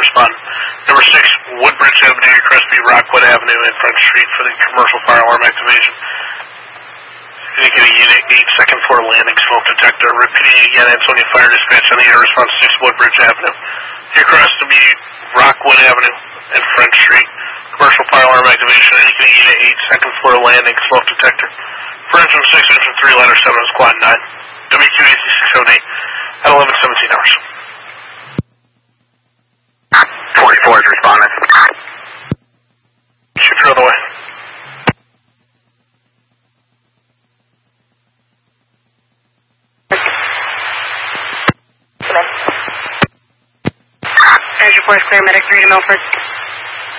respond. Number 6, Woodbridge Avenue, Crespi, Rockwood Avenue, and Front Street for the commercial fire alarm activation. Indicating Unit 8, second floor landing smoke detector. Repeating again, Ansonia Fire Dispatch on the air response 6, Woodbridge Avenue. Here across to be Rockwood Avenue and Front Street. Commercial fire alarm activation. Indicating Unit 8, second floor landing smoke detector. For engine 6, engine 3, ladder 7 on squad 9. WQAC 678 at 11:17 hours. 44 is responding. Shoot your other way. Energy Force clear, medic 3 to Milford.